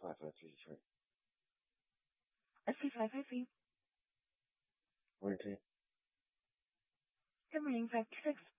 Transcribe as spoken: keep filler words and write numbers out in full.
five five three three. S C five five three. Warranty. Good morning, five two six.